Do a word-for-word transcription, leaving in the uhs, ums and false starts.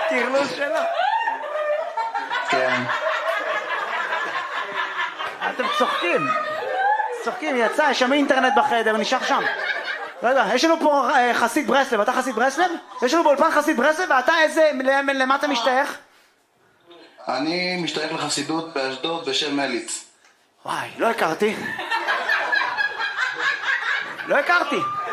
קרלוס שלו. כן. אתם צוחקים. צוחקים, יצא, יש שם אינטרנט בחדר, נשאר שם. לא יודע, יש לנו פה חסיד ברסלב, אתה חסיד ברסלב? יש לנו באולפן חסיד ברסלב, ואתה איזה, למה אתה משתייך? אני משתייך לחסידות באשדוד בשם מליץ. וואי, לא הכרתי. לא הכרתי.